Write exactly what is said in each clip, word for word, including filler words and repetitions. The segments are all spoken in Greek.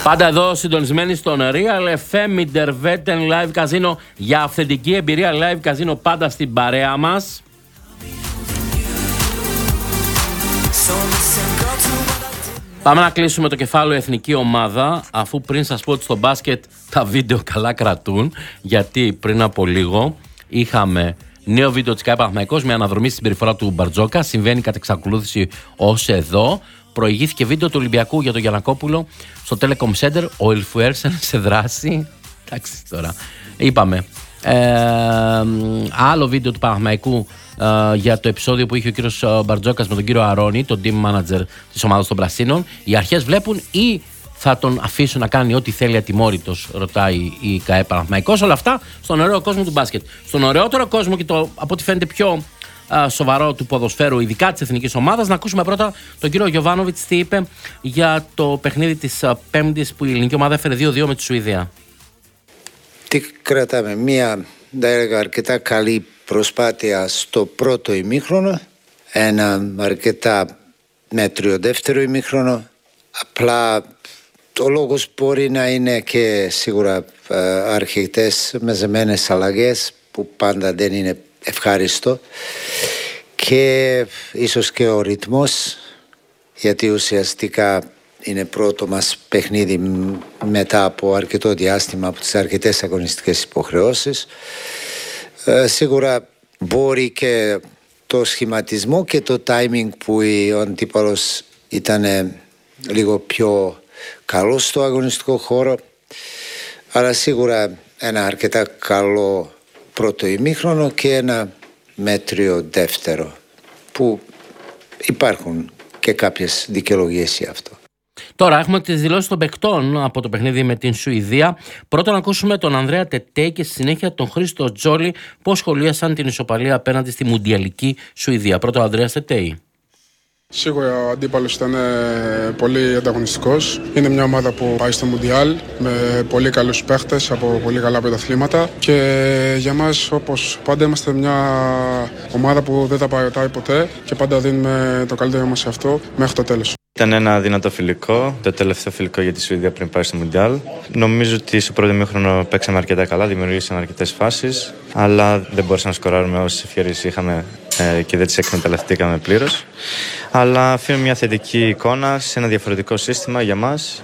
Πάντα εδώ συντονισμένοι στον Real εφ εμ Interveten Live Casino για αυθεντική εμπειρία live casino, πάντα στην παρέα μας. Πάμε να κλείσουμε το κεφάλαιο εθνική ομάδα, αφού πριν σας πω ότι στο μπάσκετ τα βίντεο καλά κρατούν, γιατί πριν από λίγο είχαμε νέο βίντεο της ΚΑΕ Παναθηναϊκός με αναδρομή στην συμπεριφορά του Μπαρτζόκα. Συμβαίνει κατ' εξακολούθηση ως εδώ. Προηγήθηκε βίντεο του Ολυμπιακού για τον Γιαννακόπουλο στο Telecom Center. Ο Ελφουέρσεν σε δράση. Εντάξει τώρα. Είπαμε. Ε, άλλο βίντεο του Παναθηναϊκού ε, για το επεισόδιο που είχε ο κύριος Μπαρτζόκας με τον κύριο Αρώνη, τον team manager της ομάδας των Πρασίνων. Οι αρχές βλέπουν ή θα τον αφήσουν να κάνει ό,τι θέλει ατιμόρυτος, ρωτάει η ΚΑΕ Παναθηναϊκός. Όλα αυτά στον ωραίο κόσμο του μπάσκετ. Στον ωραιότερο κόσμο και το, από ό,τι φαίνεται, πιο α, σοβαρό του ποδοσφαίρου, ειδικά της εθνικής ομάδας, να ακούσουμε πρώτα τον κύριο Γιοβάνοβιτς τι είπε για το παιχνίδι της Πέμπτης που η ελληνική ομάδα έφερε δύο δύο με τη Σουηδία. Τι κρατάμε, μία θα έλεγα αρκετά καλή προσπάθεια στο πρώτο ημίχρονο, ένα αρκετά μέτριο δεύτερο ημίχρονο. Απλά ο λόγος μπορεί να είναι και σίγουρα αρχιτές μεζεμένες αλλαγές που πάντα δεν είναι ευχάριστο, και ίσως και ο ρυθμός, γιατί ουσιαστικά είναι πρώτο μας παιχνίδι μετά από αρκετό διάστημα από τις αρκετές αγωνιστικές υποχρεώσεις. Ε, σίγουρα μπορεί και το σχηματισμό και το timing που ο αντίπαλος ήταν λίγο πιο καλός στο αγωνιστικό χώρο, αλλά σίγουρα ένα αρκετά καλό πρώτο ημίχρονο και ένα μέτριο δεύτερο, που υπάρχουν και κάποιες δικαιολογίες για αυτό. Τώρα έχουμε τις δηλώσεις των παικτών από το παιχνίδι με την Σουηδία. Πρώτα να ακούσουμε τον Ανδρέα Τετέι και στη συνέχεια τον Χρήστο Τζόλι, πώς σχολίασαν την ισοπαλία απέναντι στη μουντιαλική Σουηδία. Πρώτα ο Ανδρέας Τετέι. Σίγουρα ο αντίπαλος ήταν πολύ ανταγωνιστικός. Είναι μια ομάδα που πάει στο Μουντιάλ με πολύ καλούς παίχτες από πολύ καλά πρωταθλήματα, και για μας, όπως πάντα, είμαστε μια ομάδα που δεν τα παρατάει ποτέ και πάντα δίνουμε το καλύτερο μας σε αυτό μέχρι το τέλος. Ήταν ένα δυνατό φιλικό, το τελευταίο φιλικό για τη Σουηδία πριν πάει στο Μουντιάλ. Νομίζω ότι στο πρώτο ημίχρονο παίξαμε αρκετά καλά, δημιουργήσαμε αρκετές φάσεις, αλλά δεν μπορούσαμε να σκοράρουμε όσες ευκαιρίες είχαμε ε, και δεν τις εκμεταλλευτήκαμε πλήρως. Αλλά αφήνουμε μια θετική εικόνα σε ένα διαφορετικό σύστημα για μας,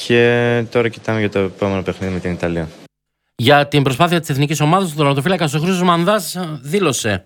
και τώρα κοιτάμε για το επόμενο παιχνίδι με την Ιταλία. Για την προσπάθεια της εθνικής ομάδας, ο τερματοφύλακας ο Χρήστος Μανδάς δήλωσε: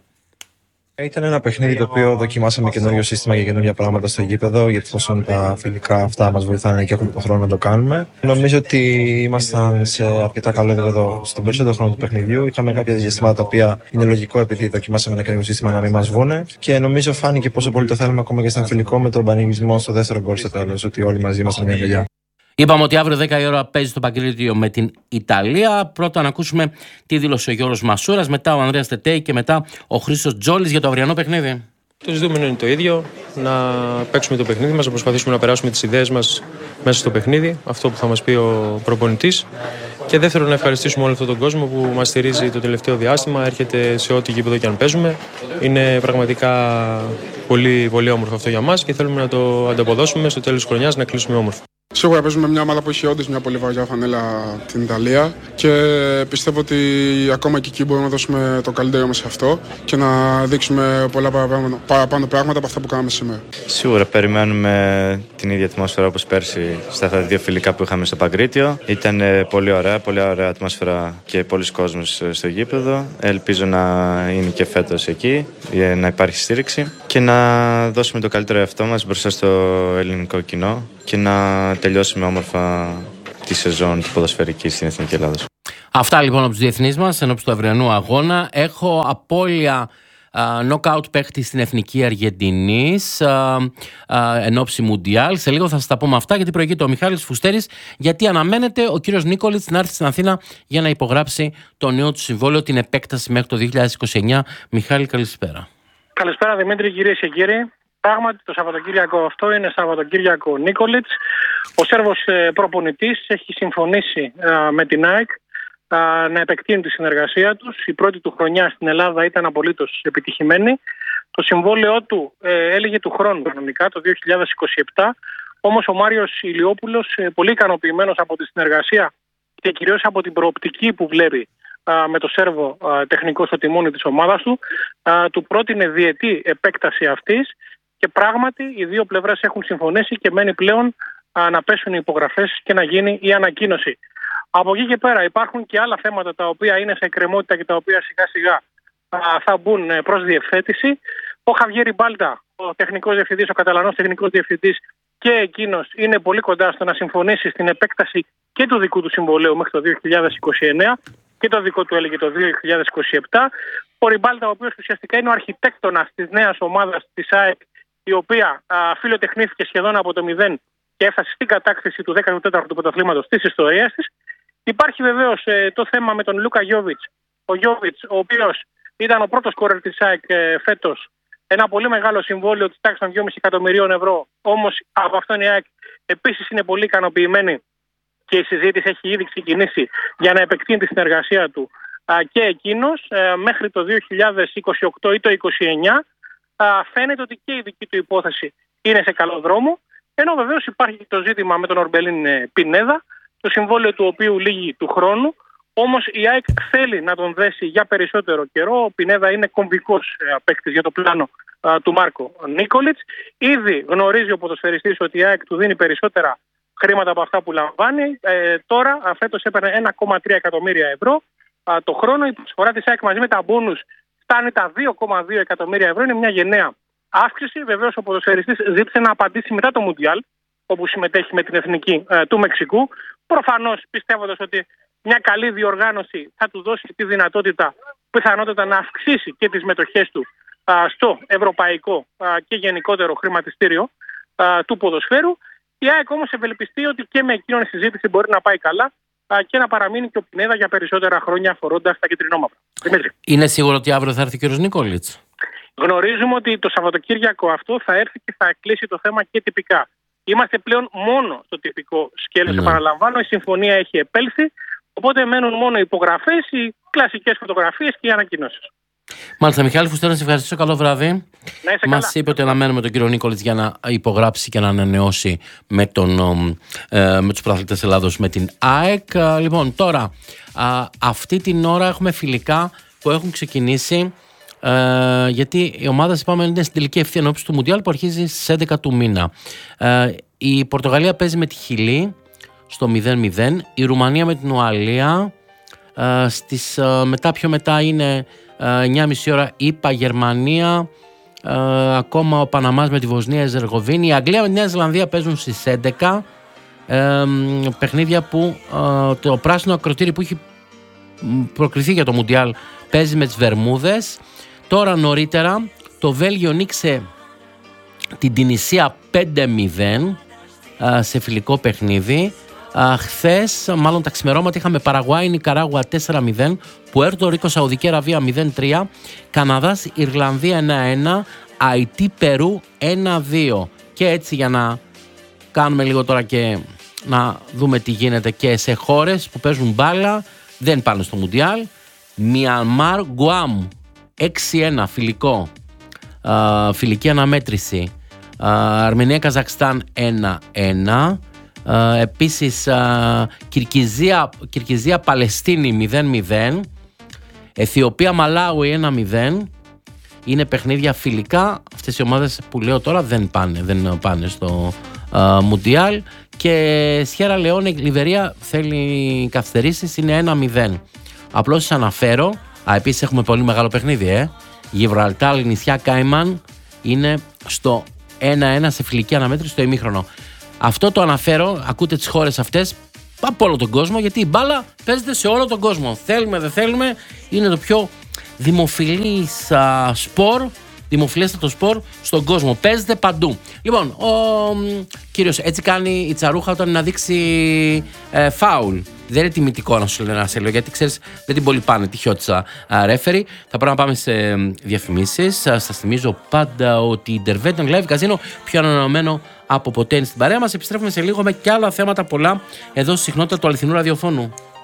Ήταν ένα παιχνίδι το οποίο δοκιμάσαμε καινούριο σύστημα για καινούργια πράγματα στο γήπεδο, γιατί εφόσον τα φιλικά αυτά μας βοηθάνε και έχουμε τον χρόνο να το κάνουμε. Νομίζω ότι ήμασταν σε αρκετά καλό επίπεδο στον περισσότερο χρόνο του παιχνιδιού. Είχαμε κάποια διαστήματα τα οποία είναι λογικό, επειδή δοκιμάσαμε ένα καινούριο σύστημα, να μην μας βγούνε. Και νομίζω φάνηκε πόσο πολύ το θέλουμε ακόμα και στον φιλικό, με τον πανηγυρισμό στο δεύτερο γκολ στο τέλος, ότι όλοι μαζί ήμασταν μια γελιά. Είπαμε ότι αύριο δέκα η ώρα παίζει στο Παγκρίτιο με την Ιταλία. Πρώτα να ακούσουμε τι δήλωσε ο Γιώργος Μασούρας, μετά ο Ανδρέας Τετέι και μετά ο Χρήστος Τζόλης για το αυριανό παιχνίδι. Το ζητούμενο είναι το ίδιο, να παίξουμε το παιχνίδι μας, να προσπαθήσουμε να περάσουμε τις ιδέες μας μέσα στο παιχνίδι, αυτό που θα μας πει ο προπονητής. Και δεύτερον, να ευχαριστήσουμε όλο αυτόν τον κόσμο που μας στηρίζει το τελευταίο διάστημα, έρχεται σε ό,τι γήπεδο και αν παίζουμε. Είναι πραγματικά πολύ, πολύ όμορφο αυτό για μας και θέλουμε να το ανταποδώσουμε στο τέλος της χρονιάς, να κλείσουμε όμορφα. Σίγουρα παίζουμε μια ομάδα που έχει όντως μια πολύ βαριά φανέλα, την Ιταλία, και πιστεύω ότι ακόμα και εκεί μπορούμε να δώσουμε το καλύτερο μας σε αυτό και να δείξουμε πολλά παραπάνω, παραπάνω πράγματα από αυτά που κάναμε σήμερα. Σίγουρα περιμένουμε την ίδια ατμόσφαιρα όπως πέρσι στα δύο φιλικά που είχαμε στο Παγκρίτιο. Ήταν πολύ ωραία, πολύ ωραία ατμόσφαιρα και πολλοί κόσμος στο γήπεδο. Ελπίζω να είναι και φέτος εκεί, να υπάρχει στήριξη και να δώσουμε το καλύτερο εαυτό μας μπροστά στο ελληνικό κοινό και να τελειώσουμε όμορφα τη σεζόν του ποδοσφαιρική στην Εθνική Ελλάδος. Αυτά λοιπόν από τους διεθνείς μας ενώπιση του αυριανού αγώνα. Έχω απώλεια νοκάουτ παίχτη στην Εθνική Αργεντινής ενόψει Μουντιάλ. Σε λίγο θα σας τα πούμε αυτά, γιατί προηγείται ο Μιχάλης Φουστέρης, γιατί αναμένεται ο κύριος Νίκολιτς να έρθει στην Αθήνα για να υπογράψει το νέο του συμβόλαιο, την επέκταση μέχρι το δύο χιλιάδες είκοσι εννιά. Μιχάλη, καλησπέρα. Καλησπέρα Δημήτρη, κυρίες και κύριοι. Πράγματι το Σαββατοκύριακο αυτό είναι Σαββατοκύριακο Νίκολιτς. Ο Σέρβος προπονητής έχει συμφωνήσει με την ΑΕΚ να επεκτείνει τη συνεργασία τους. Η πρώτη του χρονιά στην Ελλάδα ήταν απολύτως επιτυχημένη. Το συμβόλαιό του έλεγε του χρόνου κανονικά, το δύο χιλιάδες είκοσι επτά, Όμως ο Μάριος Ηλιόπουλος, πολύ ικανοποιημένος από τη συνεργασία και κυρίως από την προοπτική που βλέπει α, με το Σέρβο α, τεχνικό στο τιμόνι της ομάδας του, α, του πρότεινε διετή επέκταση αυτής και πράγματι οι δύο πλευρές έχουν συμφωνήσει και μένει πλέον α, να πέσουν οι υπογραφές και να γίνει η ανακοίνωση. Από εκεί και πέρα υπάρχουν και άλλα θέματα τα οποία είναι σε εκκρεμότητα και τα οποία σιγά σιγά α, θα μπουν προς διευθέτηση. Ο Χαβιέρι Μπάλτα, ο τεχνικός διευθυντής, ο Καταλανός τεχνικός διευθυντής, και εκείνος είναι πολύ κοντά στο να συμφωνήσει στην επέκταση και του δικού του συμβολέου μέχρι το δύο χιλιάδες είκοσι εννέα και το δικό του έλεγε το δύο χιλιάδες είκοσι επτά. Ο Ριμπάλτα, ο οποίος ουσιαστικά είναι ο αρχιτέκτονας της νέας ομάδας της ΑΕΚ, η οποία α, φιλοτεχνήθηκε σχεδόν από το μηδέν και έφτασε στην κατάκτηση του δέκατου τέταρτου πρωταθλήματος της ιστορίας της. Υπάρχει βεβαίως ε, το θέμα με τον Λούκα Γιόβιτς. Ο Γιόβιτς, ο οποίος ήταν ο πρώτος σκόρερ της ΑΕΚ ε, φέτος. Ένα πολύ μεγάλο συμβόλαιο της τάξης των δυόμισι εκατομμυρίων ευρώ. Όμως από αυτόν η ΑΕΚ επίσης είναι πολύ ικανοποιημένη και η συζήτηση έχει ήδη ξεκινήσει για να επεκτείνει τη συνεργασία του α, και εκείνος ε, μέχρι το δύο χιλιάδες είκοσι οκτώ ή το είκοσι εννέα. Α, φαίνεται ότι και η δική του υπόθεση είναι σε καλό δρόμο. Ενώ βεβαίως υπάρχει το ζήτημα με τον Ορμπελίν Πινέδα, το συμβόλαιο του οποίου λύγει του χρόνου. Όμως η ΑΕΚ θέλει να τον δέσει για περισσότερο καιρό. Ο Πινέδα είναι κομβικός παίκτης για το πλάνο α, του Μάρκο Νίκολιτς. Ήδη γνωρίζει ο ποδοσφαιριστής ότι η ΑΕΚ του δίνει περισσότερα χρήματα από αυτά που λαμβάνει. Ε, τώρα, φέτος έπαιρνε ένα κόμμα τρία εκατομμύρια ευρώ α, το χρόνο. Η προσφορά της ΑΕΚ μαζί με τα μπόνους φτάνει τα δύο κόμμα δύο εκατομμύρια ευρώ. Είναι μια γενναία αύξηση. Βεβαίως ο ποδοσφαιριστής ζήτησε να απαντήσει μετά το Μουντιάλ, όπου συμμετέχει με την εθνική ε, του Μεξικού. Προφανώς πιστεύοντας ότι μια καλή διοργάνωση θα του δώσει τη δυνατότητα πιθανότατα να αυξήσει και τις μετοχές του α, στο ευρωπαϊκό α, και γενικότερο χρηματιστήριο α, του ποδοσφαίρου. Η ΑΕΚ όμως ευελπιστεί ότι και με εκείνον η συζήτηση μπορεί να πάει καλά α, και να παραμείνει και ο Πινέδα για περισσότερα χρόνια αφορώντας τα κεντρινόμαυρα. Είναι σίγουρο ότι αύριο θα έρθει ο κ. Νίκολιτς? Γνωρίζουμε ότι το Σαββατοκύριακο αυτό θα έρθει και θα κλείσει το θέμα και τυπικά. Είμαστε πλέον μόνο στο τυπικό σκέλος. Ναι. Επαναλαμβάνω, η συμφωνία έχει επέλθει. Οπότε μένουν μόνο οι υπογραφές, οι κλασικές φωτογραφίες και οι ανακοινώσεις. Μάλιστα, Μιχάλη Φουστέρα, να σε ευχαριστήσω. Καλό βράδυ. Μας είπε ότι αναμένουμε τον κύριο Νίκολιτς για να υπογράψει και να ανανεώσει με, τον, ε, με τους πρωταθλητές Ελλάδος με την ΑΕΚ. Λοιπόν, τώρα, α, αυτή την ώρα έχουμε φιλικά που έχουν ξεκινήσει. Ε, γιατί η ομάδα, είπαμε, είναι στην τελική ευθεία ενόψει του Μουντιάλ που αρχίζει στις έντεκα του μήνα. Ε, η Πορτογαλία παίζει με τη Χιλή στο μηδέν μηδέν, η Ρουμανία με την Ουαλία, ε, στις, ε, μετά πιο μετά είναι ε, εννιά και μισή ώρα ΗΠΑ, Γερμανία, ε, ακόμα ο Παναμάς με τη Βοσνία Ερζεγοβίνη, η Αγγλία με τη Νέα Ζηλανδία παίζουν στις έντεκα, ε, παιχνίδια που ε, το πράσινο ακροτήρι που έχει προκριθεί για το Μουντιάλ παίζει με τις Βερμούδες. Τώρα νωρίτερα το Βέλγιο νίκησε την Τινησία πέντε μηδέν ε, σε φιλικό παιχνίδι. Uh, χθες, μάλλον τα ξημερώματα, είχαμε Παραγουάη, Νικαράγουα τέσσερα μηδέν, Πουέρτο Ρίκο, Σαουδική Αραβία μηδέν τρία, Καναδάς, Ιρλανδία ένα ένα, Αϊτή, Περού ένα δύο. Και έτσι, για να κάνουμε λίγο τώρα και να δούμε τι γίνεται και σε χώρες που παίζουν μπάλα, δεν πάνε στο Μουντιάλ. Μιανμάρ, Γκουάμ έξι ένα φιλικό, uh, φιλική αναμέτρηση. uh, Αρμενία, Καζακστάν ένα ένα. Uh, επίσης uh, Κυρκυζία, Κυρκυζία Παλαιστίνη μηδέν μηδέν, Αιθιοπία Μαλάουι ένα μηδέν. Είναι παιχνίδια φιλικά. Αυτές οι ομάδες που λέω τώρα δεν πάνε, δεν πάνε στο uh, Μουντιάλ. Και Σιέρα Λεόνε Λιβερία θέλει καθυστερήσεις, είναι ένα μηδέν. Απλώς σας αναφέρω. Α, επίσης έχουμε πολύ μεγάλο παιχνίδι, ε. Γιβραλτάρ, νησιά Κάιμαν είναι στο ένα ένα σε φιλική αναμέτρηση στο ημίχρονο. Αυτό το αναφέρω, ακούτε τις χώρες αυτές από όλο τον κόσμο, γιατί η μπάλα παίζεται σε όλο τον κόσμο. Θέλουμε, δεν θέλουμε, είναι το πιο δημοφιλής α, σπορ, δημοφιλέστατο σπορ στον κόσμο. Παίζεται παντού. Λοιπόν, ο μ, κύριος έτσι κάνει η τσαρούχα όταν να δείξει ε, φάουλ. Δεν είναι τιμητικό να σου λένε να σε λέω, γιατί ξέρεις δεν την πολύ πάνε τυχιώτησα ρέφερη. Θα πρέπει να πάμε σε διαφημίσεις. Σας θυμίζω πάντα ότι η Intervention Live Casino πιο ανανεωμένο από ποτέ είναι στην παρέα μας. Επιστρέφουμε σε λίγο με και άλλα θέματα πολλά εδώ στη συχνότητα του αληθινού ραδιοφώνου.